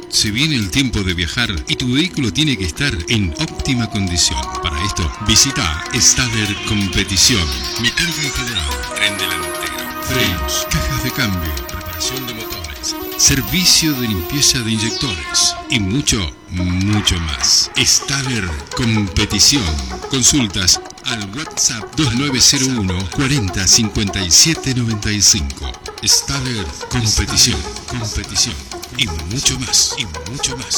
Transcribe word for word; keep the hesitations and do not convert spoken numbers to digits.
Se viene el tiempo de viajar y tu vehículo tiene que estar en óptima condición. Para esto, visita Stader Competición. Mecánica en general, tren delantero, frenos, cajas de cambio, reparación de motores, servicio de limpieza de inyectores y mucho, mucho más. Stader Competición. Consultas al WhatsApp dos nueve cero uno cuarenta cincuenta y siete noventa y cinco. Stader Competición, competición y mucho más, y mucho más.